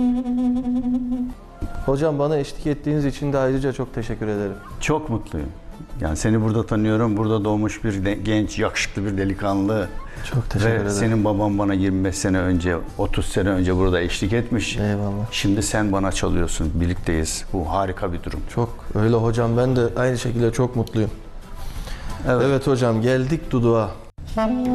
Hocam bana eşlik ettiğiniz için de ayrıca çok teşekkür ederim. Çok mutluyum. Yani seni burada tanıyorum. Burada doğmuş bir genç, yakışıklı bir delikanlı. Çok teşekkür ederim. Ve senin baban bana 25 sene önce, 30 sene önce burada eşlik etmiş. Eyvallah. Şimdi sen bana çalıyorsun. Birlikteyiz. Bu harika bir durum. Çok öyle hocam, ben de aynı şekilde çok mutluyum. Evet hocam, geldik Duduğa.